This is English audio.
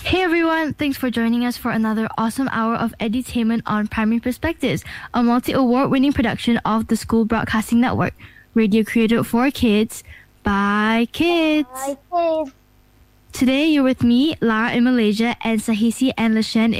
Hey everyone, thanks for joining us for another awesome hour of edutainment on Primary Perspectives, a multi-award winning production of the School Broadcasting Network. Radio created for kids, by kids. Hi, kids. Today you're with me, Lara in Malaysia, and Sahisi and Lashen